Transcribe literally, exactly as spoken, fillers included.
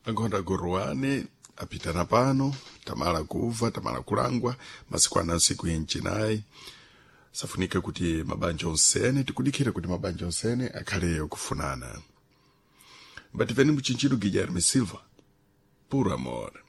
Angonda Goruane apitana pano tamala kuva tamala kulangwa masiku anansi kuyenchinayi safunika kuti mabanja onsene tikudikira kuti mabanja onsene akhale okufunana. Bativeni muchinchiru Guilherme Silva, puro amor.